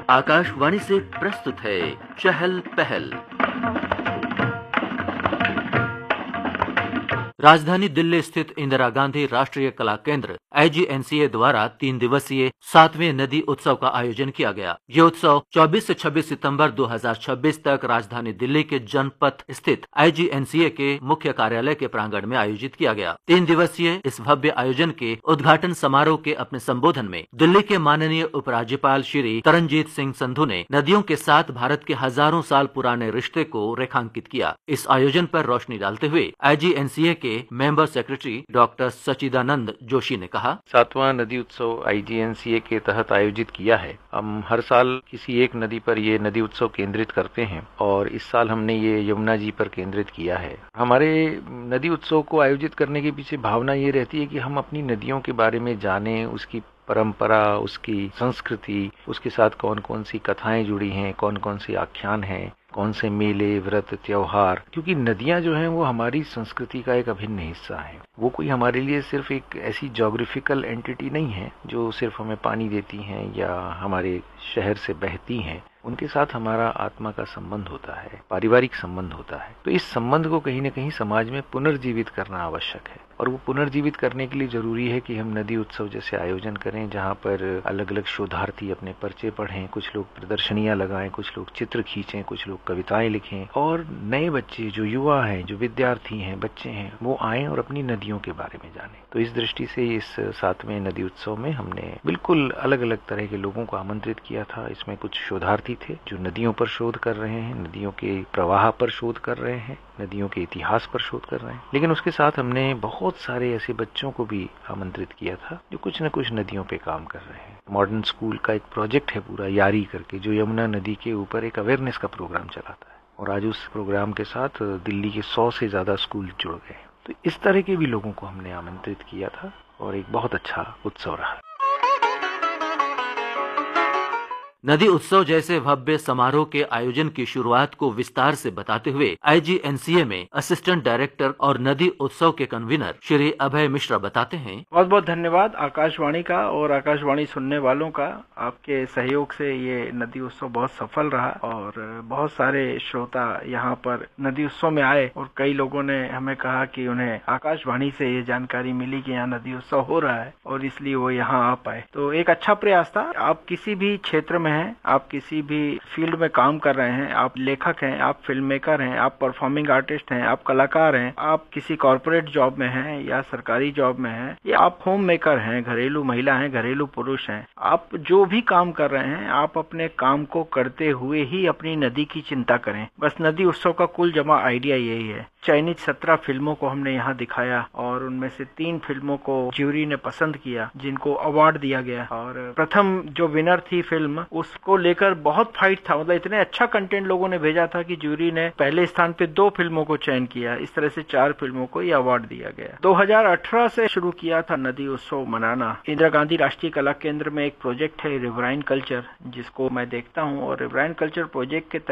आकाशवाणी से प्रस्तुत है चहल पहल। राजधानी दिल्ली स्थित इंदिरा गांधी राष्ट्रीय कला केंद्र IGNCA द्वारा 3 दिवसीय 7वें नदी उत्सव का आयोजन किया गया। ये उत्सव 24 से 26 सितंबर 2026 तक राजधानी दिल्ली के जनपथ स्थित IGNCA के मुख्य कार्यालय के प्रांगण में आयोजित किया गया। 3 दिवसीय इस भव्य आयोजन के उद्घाटन समारोह के अपने संबोधन में दिल्ली के माननीय उपराज्यपाल श्री तरनजीत सिंह संधू ने नदियों के साथ भारत के हजारों साल पुराने रिश्ते को रेखांकित किया। इस आयोजन पर रोशनी डालते हुए IGNCA के member secretary doctor Sachidanand Joshi ने कहा, 7वां नदी उत्सव IGNCA के तहत आयोजित किया है। हम हर साल किसी एक नदी पर ये नदी उत्सव केंद्रित करते हैं और इस साल हमने ये यमुना जी पर केंद्रित किया है। हमारे नदी उत्सव को आयोजित करने के पीछे भावना ये रहती है कि हम अपनी नदियों के बारे में जानें, उसकी परंपरा, उसकी संस्कृति, उसके साथ कौन कौन सी कथाएं जुड़ी हैं, कौन कौन सी आख्यान हैं, कौन से मेले, व्रत, त्योहार, क्योंकि नदियां जो हैं वो हमारी संस्कृति का एक अभिन्न हिस्सा है। वो कोई हमारे लिए सिर्फ एक ऐसी ज्योग्राफिकल एंटिटी नहीं है जो सिर्फ हमें पानी देती हैं या हमारे शहर से बहती हैं। उनके साथ हमारा आत्मा का संबंध होता है, पारिवारिक संबंध होता है। तो इस संबंध को कहीं न कहीं समाज में पुनर्जीवित करना आवश्यक है और वो पुनर्जीवित करने के लिए जरूरी है कि हम नदी उत्सव जैसे आयोजन करें, जहाँ पर अलग अलग शोधार्थी अपने पर्चे पढ़ें, कुछ लोग प्रदर्शनियां लगाएं, कुछ लोग चित्र खींचें, कुछ लोग कविताएं लिखें और नए बच्चे, जो युवा हैं, जो विद्यार्थी हैं, बच्चे हैं, वो आएं और अपनी नदियों के बारे में जानें। तो इस दृष्टि से इस 7वें नदी उत्सव में हमने बिल्कुल अलग अलग तरह के लोगों को आमंत्रित किया था। इसमें कुछ शोधार्थी थे जो नदियों पर शोध कर रहे हैं, नदियों के प्रवाह पर शोध कर रहे हैं, नदियों के इतिहास पर शोध कर रहे हैं। लेकिन उसके साथ हमने बहुत सारे ऐसे बच्चों को भी आमंत्रित किया था जो कुछ न कुछ नदियों पे काम कर रहे हैं। मॉडर्न स्कूल का एक प्रोजेक्ट है पूरा यारी करके, जो यमुना नदी के ऊपर एक अवेयरनेस का प्रोग्राम चलाता है और आज उस प्रोग्राम के साथ दिल्ली के 100 से ज्यादा स्कूल जुड़ गए। तो इस तरह के भी लोगों को हमने आमंत्रित किया था और एक बहुत अच्छा उत्सव रहा। नदी उत्सव जैसे भव्य समारोह के आयोजन की शुरुआत को विस्तार से बताते हुए IGNCA में असिस्टेंट डायरेक्टर और नदी उत्सव के कन्वीनर श्री अभय मिश्रा बताते हैं, बहुत बहुत धन्यवाद आकाशवाणी का और आकाशवाणी सुनने वालों का। आपके सहयोग से ये नदी उत्सव बहुत सफल रहा और बहुत सारे श्रोता यहाँ पर नदी उत्सव में आए और कई लोगों ने हमें कहा कि उन्हें आकाशवाणी से ये जानकारी मिली कि यहाँ नदी उत्सव हो रहा है और इसलिए वो यहाँ आ पाए। तो एक अच्छा प्रयास था। आप किसी भी क्षेत्र में हैं, आप किसी भी फील्ड में काम कर रहे हैं, आप लेखक हैं, आप फिल्म मेकर हैं, आप परफॉर्मिंग आर्टिस्ट हैं, आप कलाकार हैं, आप किसी कॉर्पोरेट जॉब में हैं या सरकारी जॉब में हैं, या आप होम मेकर हैं, घरेलू महिला हैं, घरेलू पुरुष हैं, आप जो भी काम कर रहे हैं, आप अपने काम को करते हुए ही अपनी नदी की चिंता करें। बस नदी उत्सव का कुल जमा आइडिया यही है। चयनित 17 फिल्मों को हमने यहाँ दिखाया और उनमें से 3 फिल्मों को ज्यूरी ने पसंद किया, जिनको अवार्ड दिया गया। और प्रथम जो विनर थी फिल्म, उसको लेकर बहुत फाइट था। मतलब इतने अच्छा कंटेंट लोगों ने भेजा था कि ज्यूरी ने पहले स्थान पे 2 फिल्मों को चयन किया। इस तरह से 4 फिल्मों को ये अवार्ड दिया गया। 2018 से शुरू किया था नदी उत्सव मनाना। इंदिरा गांधी राष्ट्रीय कला केंद्र में एक प्रोजेक्ट है रिवराइन कल्चर, जिसको मैं देखता हूँ और रिवराइन कल्चर प्रोजेक्ट के